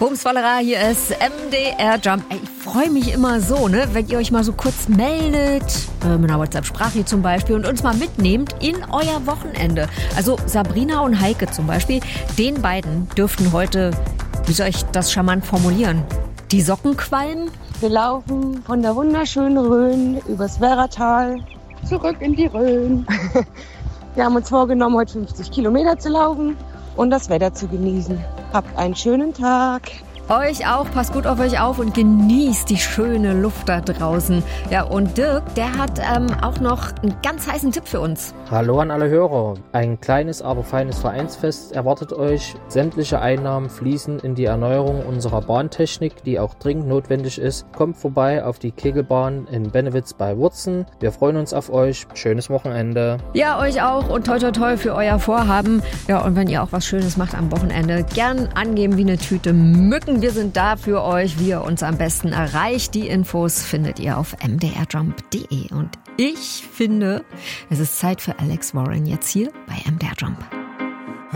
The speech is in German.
Bumswallerei, hier ist MDR Jump. Ich freue mich immer so, wenn ihr euch mal so kurz meldet, mit einer WhatsApp-Sprache zum Beispiel, und uns mal mitnehmt in euer Wochenende. Also Sabrina und Heike zum Beispiel, den beiden dürften heute, wie soll ich das charmant formulieren, die Socken qualmen? Wir laufen von der wunderschönen Rhön übers Werratal zurück in die Rhön. Wir haben uns vorgenommen, heute 50 Kilometer zu laufen und das Wetter zu genießen. Habt einen schönen Tag. Euch auch, passt gut auf euch auf und genießt die schöne Luft da draußen. Ja, und Dirk, der hat auch noch einen ganz heißen Tipp für uns. Hallo an alle Hörer. Ein kleines, aber feines Vereinsfest erwartet euch. Sämtliche Einnahmen fließen in die Erneuerung unserer Bahntechnik, die auch dringend notwendig ist. Kommt vorbei auf die Kegelbahn in Bennewitz bei Wurzen. Wir freuen uns auf euch. Schönes Wochenende. Ja, euch auch und toi toi toi für euer Vorhaben. Ja, und wenn ihr auch was Schönes macht am Wochenende, gern angeben wie eine Tüte Mücken. Wir sind da für euch, wie ihr uns am besten erreicht. Die Infos findet ihr auf mdrjump.de. Und ich finde, es ist Zeit für Alex Warren jetzt hier bei MDR Jump.